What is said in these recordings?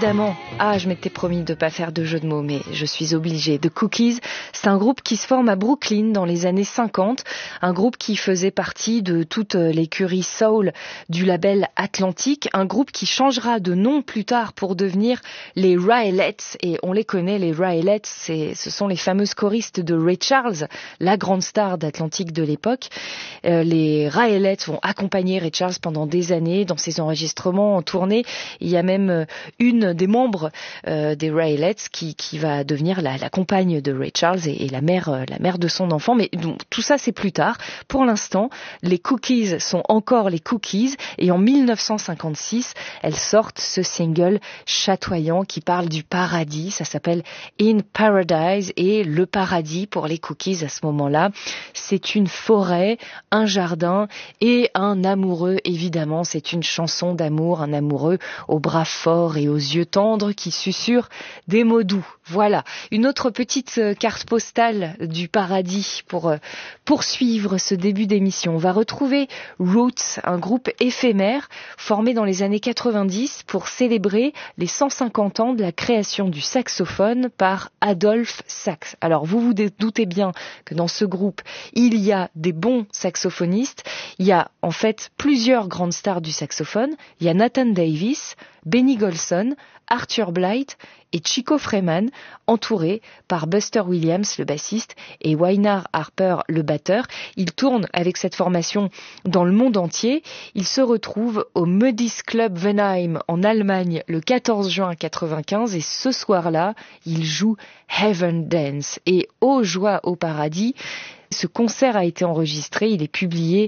évidemment, je m'étais promis de pas faire de jeu de mots, mais je suis obligée. The Cookies, c'est un groupe qui se forme à Brooklyn dans les années 50, un groupe qui faisait partie de toute l'écurie soul du label Atlantic, un groupe qui changera de nom plus tard pour devenir les Raelettes, et on les connaît, les Raelettes, ce sont les fameuses choristes de Ray Charles, la grande star d'Atlantic de l'époque. Les Raelettes vont accompagner Ray Charles pendant des années dans ses enregistrements en tournée. Il y a même une des membres des Raelettes qui va devenir la compagne de Ray Charles et la mère de son enfant. Mais donc, tout ça, c'est plus tard. Pour l'instant, les Cookies sont encore les Cookies. Et en 1956, elles sortent ce single chatoyant qui parle du paradis. Ça s'appelle In Paradise. Et le paradis pour les Cookies à ce moment-là, c'est une forêt, un jardin et un amoureux. Évidemment, c'est une chanson d'amour, un amoureux aux bras forts et aux yeux tendres qui susurrent des mots doux. Voilà, une autre petite carte postale du paradis pour poursuivre ce début d'émission. On va retrouver Roots, un groupe éphémère formé dans les années 90 pour célébrer les 150 ans de la création du saxophone par Adolphe Sax. Alors vous vous doutez bien que dans ce groupe, il y a des bons saxophonistes, il y a en fait plusieurs grandes stars du saxophone, il y a Nathan Davis, Benny Golson, Arthur Blythe et Chico Freeman, entourés par Buster Williams, le bassiste, et Wynar Harper, le batteur. Ils tournent avec cette formation dans le monde entier. Ils se retrouvent au Mudis Club Wenheim en Allemagne le 14 juin 95 et ce soir-là, ils jouent Heaven Dance. Et ô joie au paradis, ce concert a été enregistré, il est publié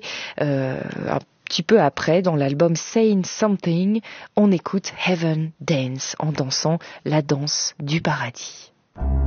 un petit peu après dans l'album Saying Something. On écoute Heaven Dance en dansant la danse du paradis.